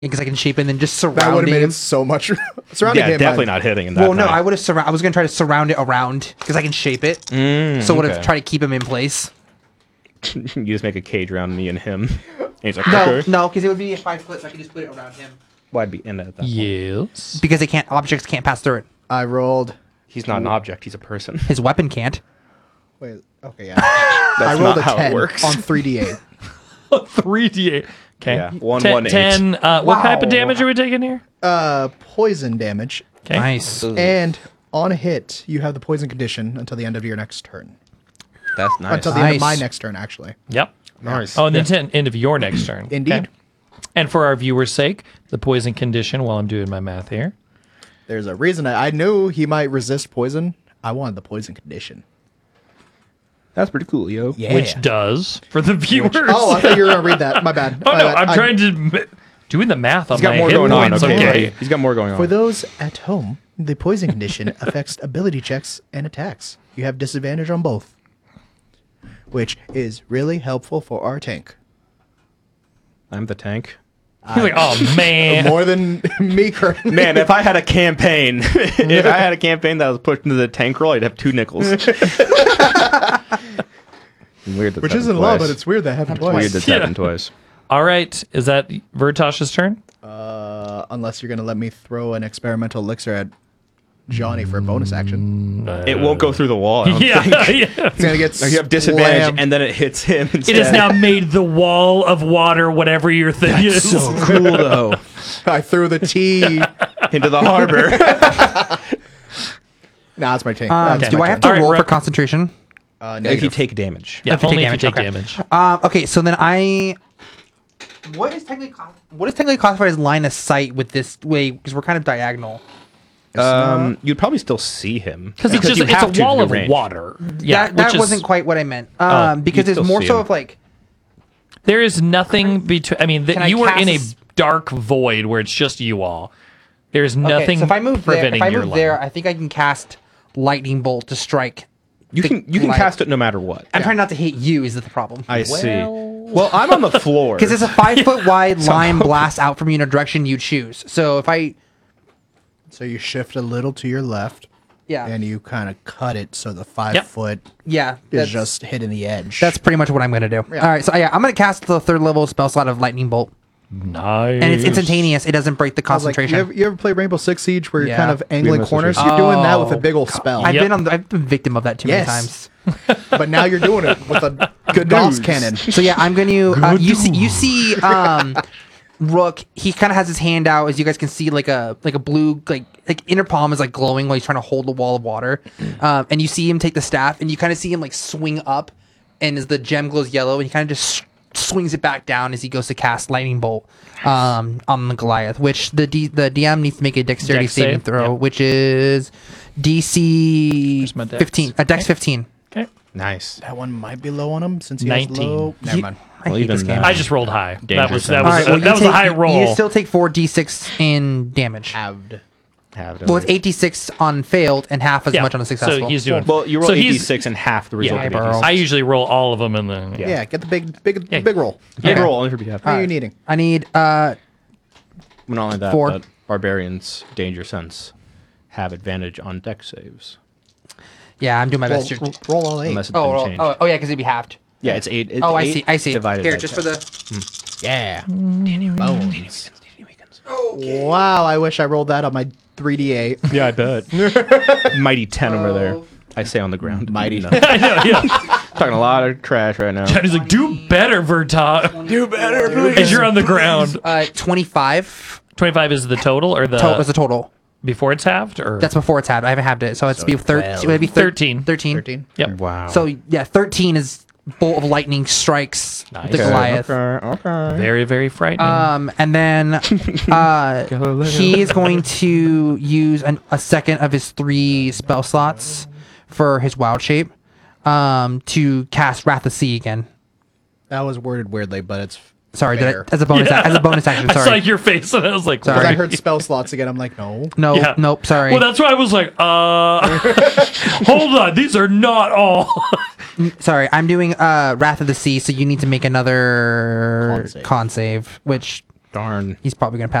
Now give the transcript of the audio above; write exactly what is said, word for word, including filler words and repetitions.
because I can shape and then just surround That would have made him. it so much. Surrounding Yeah, him, definitely I- not hitting in that. Well, no, high. I would have surround. I was gonna try to surround it around because I can shape it. Mm, so I would have okay. tried to keep him in place. You just make a cage around me and him. And he's like, No, okay. no, because it would be a five foot, so I could just put it around him. Well, I'd be in it at that point. Yes. Because they can't. Objects can't pass through it. I rolled. He's not an object. He's a person. His weapon can't. Wait. Okay. Yeah. I That's rolled not a how ten it works. on three d eight. three d eight. Okay. Yeah, one, ten, one, eight. ten, uh, What type of Wow. damage are we taking here? Uh, poison damage, Okay. Nice. and on a hit, you have the poison condition until the end of your next turn. That's nice. Until the end of my Nice. next turn, actually. Yep. Nice. Oh, and then ten, end of your next turn. Indeed. And for our viewers' sake, the poison condition, while I'm doing my math here. There's a reason I, I knew he might resist poison. I wanted the poison condition. That's pretty cool, yo. Yeah. Which does, for the viewers. Oh, I thought you were gonna read that. My bad. Oh, My no, bad. I'm I- trying to. m- Doing the math on He's got my more hit going on. points, Okay, okay. buddy. He's got more going on. For those at home, the poison condition affects ability checks and attacks. You have disadvantage on both, which is really helpful for our tank. I'm the tank. He's like, oh, man. More than me currently. Man, if I had a campaign, if I had a campaign that was pushed into the tank roll, I'd have two nickels. Weird that Which that isn't happened law, twice. but it's weird that happened Weird twice. that's Yeah. happened twice. All right. Is that Vertosh's turn? Uh, unless you're gonna let me throw an experimental elixir at Johnny for a bonus action. It won't go through the wall. I don't Yeah. think. yeah. It's gonna get Or you have disadvantage, slammed. and then it hits him instead. It has now made the wall of water, whatever your thing is. so cool, though. I threw the tea. Into the harbor. Nah, it's my tank. Um, That's do my I have turn. to All right, roll for Rook. concentration? Uh, If you negative. take damage. Yeah, If you only take if you take damage, damage. Um, okay, so then I. What is technically cla- what is technically classified as line of sight with this way? Because we're kind of diagonal. Um, you'd probably still see him. Because it's just you it's have a to wall do of range. water. Yeah, that that which is- wasn't quite what I meant. Oh, Um, because you'd it's still more see so him. of like. There is nothing between. I mean, Can th- I you were cast in a a s- dark void where it's just you all. There's Okay, nothing so if I move there, preventing if I your move line. there, I think I can cast lightning bolt to strike. You the can you can Goliath. cast it no matter what. I'm trying not to hit you. Is that the problem? I see. Well, I'm on the floor. Because it's a five foot wide line blast out from you in a direction you choose. So if I, So you shift a little to your left, yeah, and you kind of cut it so the five Yep. foot yeah, is that's, just hitting the edge. that's pretty much what I'm gonna do. Yeah. All right, so yeah, I'm gonna cast the third level spell slot of lightning bolt, Nice. and it's instantaneous. It doesn't break the I was like, concentration. you, ever, you ever play Rainbow Six Siege where you're Yeah. kind of angling Rainbow Six corners? Siege. You're doing that with Oh, a big old spell. I've Yep. been on. The, I've been victim of that too Yes. many times. But now you're doing it with a good Gauss cannon. So yeah, I'm gonna. Uh, you see, you see, um, Rook. He kind of has his hand out, as you guys can see, like a like a blue like like inner palm is like glowing while he's trying to hold the wall of water. Um, and you see him take the staff, and you kind of see him like swing up, and as the gem glows yellow, and he kind of just swings it back down as he goes to cast lightning bolt um, on the Goliath, which the D- the D M needs to make a dexterity Dex saving save, throw, yep. which is D C Where's my dex? fifteen. A dex fifteen. Okay. nice. That one might be low on him since he nineteen. has low. Never You- mind. I Well, hate this even game. that- I just rolled high. That Danger was zone. that All was right, a, well, that you was a take- high you- roll. You still take four d six in damage. Halved. Have Well, it's eight d six on failed and half as yeah. much on a successful. So he's doing. Well, you roll so he's- eighty-six and half the result Yeah, of bro. eighty-six. I usually roll all of them and then Yeah. Yeah. get the big, big, Yeah. big roll. Big Okay. roll only for B F. How are you needing? I need uh Not only that, Four. but barbarians, danger sense, have advantage on deck saves. yeah, I'm doing my Roll, best. to- roll all eight. Unless it's oh, been oh, changed. oh, oh, yeah, because it'd be halved. Yeah, it's eight. It's Oh, I eight see. I see. Divided Here, by just ten. for the. Yeah. Bones. Wow, I wish I rolled that on my three d eight. Yeah, I bet. Mighty ten over there. I say on the ground. Mighty. No. I know. Yeah. Talking a lot of trash right now. Johnny's like, do better, Verta. Do better, please. As you're on the ground. Uh, twenty-five Twenty-five is the total, or the total is the total. before it's halved, or That's before it's halved. I haven't halved it, so it's be it's thirteen. twelve. It'd be thir- Thirteen. Thirteen. Thirteen. Yep. Wow. So yeah, thirteen is bolt of lightning strikes Nice. the Okay, Goliath. Okay, okay. Very, very frightening. Um, and then uh, he is going to use an, a second of his three spell slots for his wild shape um, to cast Wrath of Sea again. That was worded weirdly, but it's Sorry, did fair. I, as a bonus Yeah. as a bonus action. I saw Sorry, your face and I was like, Sorry. Because I "Right." heard spell slots again. I'm like, no. no, Yeah. nope, sorry. Well, that's why I was like, uh, hold on, these are not all. Sorry, I'm doing uh, Wrath of the Sea, so you need to make another Con save. con save, which Darn. He's probably gonna pass